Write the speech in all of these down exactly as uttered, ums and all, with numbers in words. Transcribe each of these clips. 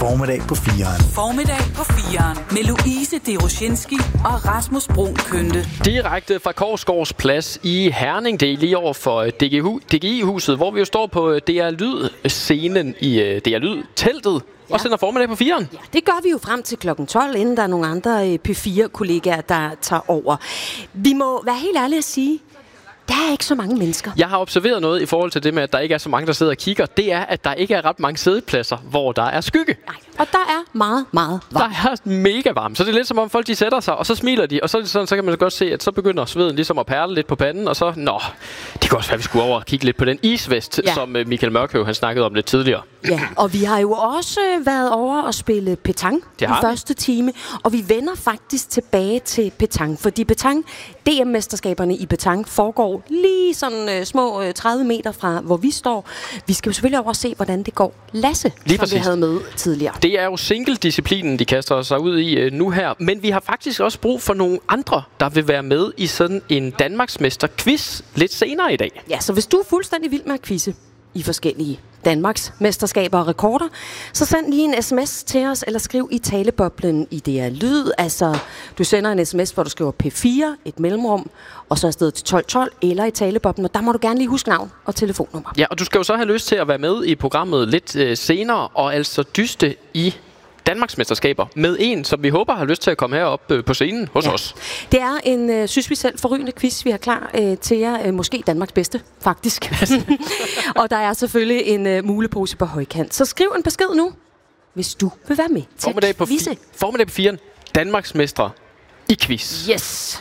Formiddag på fireren. Formiddag på fireren med Louise Derosjenski og Rasmus Bruun Kønte. Direkte fra Korsgaards Plads i Herning. Det er lige over for D G I-huset, hvor vi jo står på D R Lyd-scenen i D R Lyd-teltet. Ja. Og sender Formiddag på fireren. Ja, det gør vi jo frem til klokken tolv, inden der er nogle andre P fire-kollegaer, der tager over. Vi må være helt ærlige at sige, der er ikke så mange mennesker. Jeg har observeret noget i forhold til det med, at der ikke er så mange, der sidder og kigger. Det er, at der ikke er ret mange sædepladser, hvor der er skygge. Nej, og der er meget, meget varmt. Der er mega varmt. Så det er lidt som om folk de sætter sig, og så smiler de. Og så, sådan, så kan man godt se, at så begynder sveden ligesom at perle lidt på panden. Og så, nå, det kan også være, at vi skulle over og kigge lidt på den isvest, ja. som Michael Mørkøv han snakkede om lidt tidligere. Ja, og vi har jo også været over og spille petanque i første time. Og vi vender faktisk tilbage til petanque, fordi petanque, D M-mesterskaberne i petanque foregår lige sådan øh, små øh, tredive meter fra, hvor vi står. Vi skal jo selvfølgelig over og se, hvordan det går. Lasse, lige som præcis. Vi havde med tidligere. Det er jo single-disciplinen, de kaster sig ud i øh, nu her. Men vi har faktisk også brug for nogle andre, der vil være med i sådan en Danmarksmester-quiz lidt senere i dag. Ja, så hvis du er fuldstændig vild med at quizze i forskellige Danmarks mesterskaber og rekorder, så send lige en sms til os, eller skriv i taleboblen i D R Lyd. Altså, du sender en sms, hvor du skriver P fire, et mellemrum, og så afsted til tolv tolv, eller i taleboblen, og der må du gerne lige huske navn og telefonnummer. Ja, og du skal jo så have lyst til at være med i programmet lidt øh, senere, og altså dyste i Danmarksmesterskaber med en, som vi håber har lyst til at komme herop øh, på scenen hos ja. os. Det er en, øh, synes vi selv, forrygende quiz, vi har klar øh, til jer. Øh, måske Danmarks bedste, faktisk. Og der er selvfølgelig en øh, mulepose på højkant. Så skriv en besked nu, hvis du vil være med til Formiddag på quizze. Fi- Formiddag på firen. Danmarksmestre i quiz. Yes!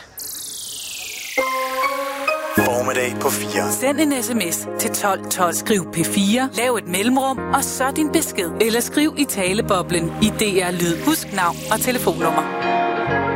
Formiddag på fire. Send en sms til tolv tolv. Skriv P fire, lav et mellemrum, og så din besked. Eller skriv i taleboblen i D R Lyd. Husk navn og telefonnummer.